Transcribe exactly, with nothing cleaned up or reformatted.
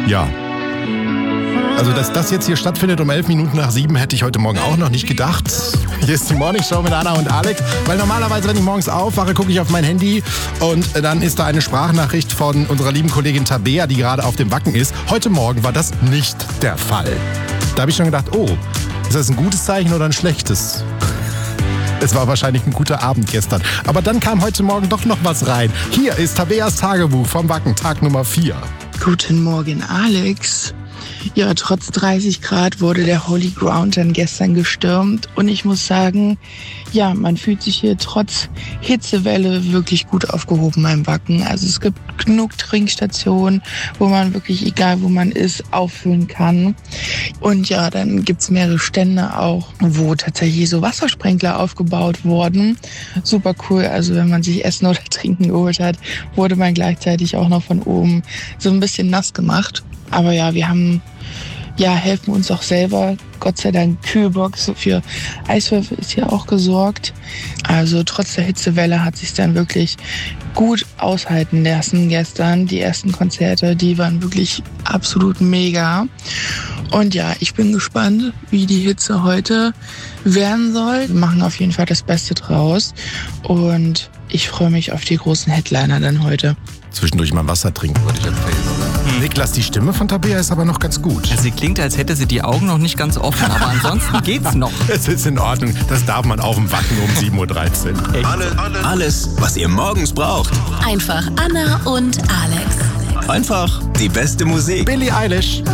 Ja. Also, dass das jetzt hier stattfindet um elf Minuten nach sieben, hätte ich heute Morgen auch noch nicht gedacht. Hier ist die Morning Show mit Anna und Alex. Weil normalerweise, wenn ich morgens aufwache, gucke ich auf mein Handy und dann ist da eine Sprachnachricht von unserer lieben Kollegin Tabea, die gerade auf dem Wacken ist. Heute Morgen war das nicht der Fall. Da habe ich schon gedacht, oh, ist das ein gutes Zeichen oder ein schlechtes? Es war wahrscheinlich ein guter Abend gestern. Aber dann kam heute Morgen doch noch was rein. Hier ist Tabeas Tagebuch vom Wacken, Tag Nummer vier. Guten Morgen, Alex. Ja, trotz dreißig Grad wurde der Holy Ground dann gestern gestürmt. Und ich muss sagen, ja, man fühlt sich hier trotz Hitzewelle wirklich gut aufgehoben beim Wacken. Also es gibt genug Trinkstationen, wo man wirklich, egal wo man ist, auffüllen kann. Und ja, dann gibt's mehrere Stände auch, wo tatsächlich so Wassersprenkler aufgebaut wurden. Super cool. Also wenn man sich Essen oder Trinken geholt hat, wurde man gleichzeitig auch noch von oben so ein bisschen nass gemacht. Aber ja, wir haben, ja, helfen uns auch selber. Gott sei Dank, Kühlbox für Eiswürfel ist hier auch gesorgt. Also trotz der Hitzewelle hat sich dann wirklich gut aushalten lassen gestern. Die ersten Konzerte, die waren wirklich absolut mega. Und ja, ich bin gespannt, wie die Hitze heute werden soll. Wir machen auf jeden Fall das Beste draus. Und ich freue mich auf die großen Headliner dann heute. Zwischendurch mal Wasser trinken, würde ich empfehlen, oder? Hm. Niklas, die Stimme von Tabea ist aber noch ganz gut. Sie klingt, als hätte sie die Augen noch nicht ganz offen, aber ansonsten geht's noch. Es ist in Ordnung, das darf man auf dem Wacken um sieben Uhr dreizehn. Alle, alle. Alles, was ihr morgens braucht. Einfach Anna und Alex. Einfach die beste Musik. Billie Eilish.